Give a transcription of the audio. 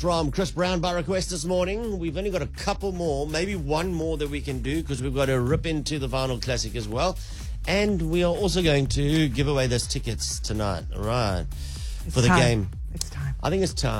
From Chris Brown by request this morning. We've only got a couple more, maybe one more that we can do because we've got to rip into the Vinyl Classic as well. And we are also going to give away those tickets tonight, all right, for the game. It's time. I think it's time.